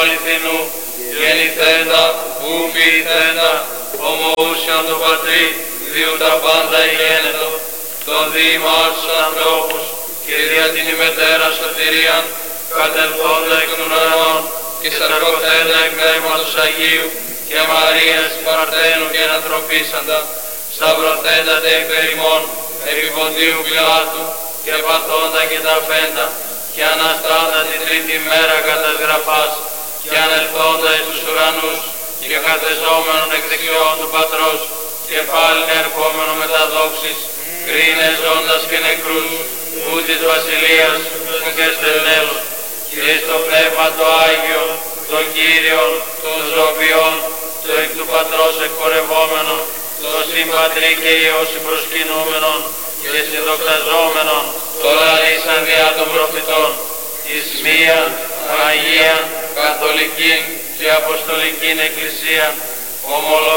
αληθινού, γεννηθέντα, ου ποιηθέντα, ομοούσιον του Πατρί, διού τα πάντα γένετο, τον διήμας τους ανθρώπους, και δια την ημετέρα σωτηρίαν, κατελθόντα εκ των ουρανών, και σαρκωθέντα εκ πνεύματος Αγίου, και Μαρίας Παρθένου και ανθρωπίσαντα, σταυρωθέντα τε υπέρ ημών, επί Ποντίου Πιλάτου, και παθόντα και τα φέντα, και αναστάντα την τρίτη μέρα κατά γραφάς, και ανελθόντα εις τους ουρανούς, και καθεζόμενον εκ δεξιών του Πατρός, και πάλιν ερχόμενο με τα δόξης, κρίνε ζώντας και νεκρούς, ου της βασιλείας και στελνέλος, και εις το Πνεύμα το Άγιο, τον Κύριον, των ζωοποιών, το εκ του Πατρός εκπορευόμενον, το συμπατρί και Υιός συμπροσκυνούμενον, και συνδοξαζόμενον, το λαλήσαν διά των προφητών, εις μίαν, Αγίαν, Καθολικήν και Αποστολικήν Εκκλησίαν, ομολογούν